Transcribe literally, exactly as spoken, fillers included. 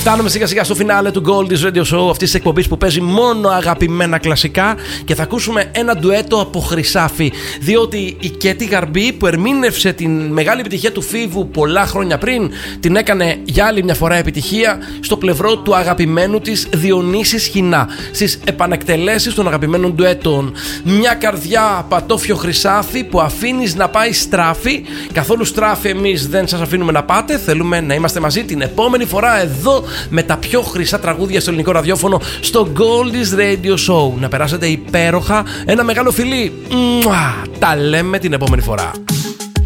Φτάνουμε σιγά σιγά στο φινάλε του Goldie's Radio Show, αυτής της εκπομπής που παίζει μόνο αγαπημένα κλασικά, και θα ακούσουμε ένα ντουέτο από Χρυσάφι. Διότι η Κέτι Γαρμπή, που ερμήνευσε την μεγάλη επιτυχία του Φίβου πολλά χρόνια πριν, την έκανε για άλλη μια φορά επιτυχία στο πλευρό του αγαπημένου της Διονύση Σχοινά, στις επανεκτελέσεις των αγαπημένων ντουέτων. Μια καρδιά πατόφιο Χρυσάφι που αφήνεις να πάει στράφη. Καθόλου στράφη εμείς δεν σας αφήνουμε να πάτε. Θέλουμε να είμαστε μαζί την επόμενη φορά εδώ με τα πιο χρυσά τραγούδια στο ελληνικό ραδιόφωνο, στο Goldie's Radio Show. Να περάσετε υπέροχα. Ένα μεγάλο φιλί. Μουα! Τα λέμε την επόμενη φορά.